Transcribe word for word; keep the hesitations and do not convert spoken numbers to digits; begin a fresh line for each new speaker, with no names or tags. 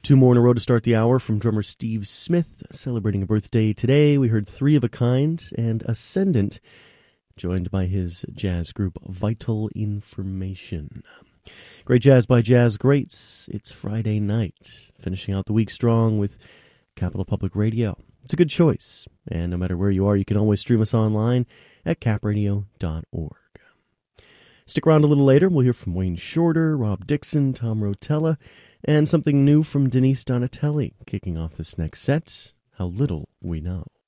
Two more in a row to start the hour from drummer Steve Smith, celebrating a birthday today. We heard Three of a Kind and Ascendant, joined by his jazz group Vital Information. Great jazz by jazz greats. It's Friday night, finishing out the week strong with Capital Public Radio. It's a good choice, and no matter where you are, you can always stream us online at cap radio dot org. Stick around a little later. We'll hear from Wayne Shorter, Rob Dixon, Tom Rotella, and something new from Denise Donatelli, kicking off this next set, How Little We Know.